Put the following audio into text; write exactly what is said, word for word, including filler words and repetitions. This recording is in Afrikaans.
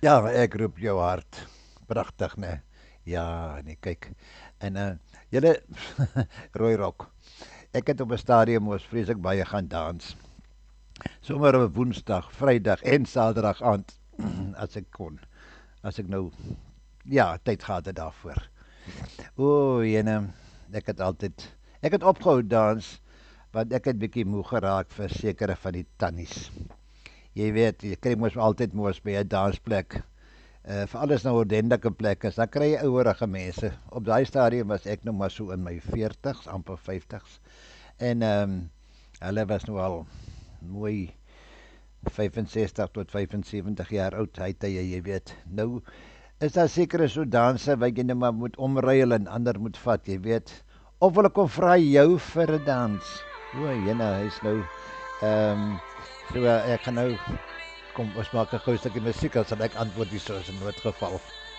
Ja, ek roep jou hart. Pragtig, né? Ja, nee, kyk. En uh julle rooi rok. Ek het op 'n stadium mos vreeslik baie gaan dans. Sommige op Woensdag, Vrydag en Saterdag aand as ek kon. As ek nou ja, tyd gehad het daarvoor. O, jene, ek het altyd ek het opgehou dans want ek het bietjie moeg geraak vir sekere van die tannies. Jy weet, jy kry mos altyd mos by 'n dansplek. Uh, vir alles nou ordentlike plekke, dan kry jy ouerige mense. Op daai stadium was ek nou maar so in my veertigs, amper vyftigs. En ehm um, hulle was nou al mooi vyf en sestig tot vyf en sewentig jaar oud, hy tye, jy weet. Nou is daar sekere so danse wat jy net maar moet omruil en ander moet vat, jy weet. Of hulle kom vra jou vir 'n dans. O, jene, hy's nou ehm um, so uh, ek gaan nou kom ons maak 'n gou stukkie musiek as ek antwoord hier so as 'n noodgeval.